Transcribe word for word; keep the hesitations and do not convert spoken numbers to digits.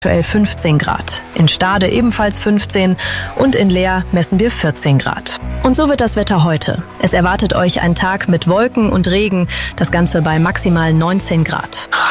Aktuell fünfzehn Grad. In Stade ebenfalls fünfzehn und in Leer messen wir vierzehn Grad. Und so wird das Wetter heute. Es erwartet euch ein Tag mit Wolken und Regen, das Ganze bei maximal neunzehn Grad.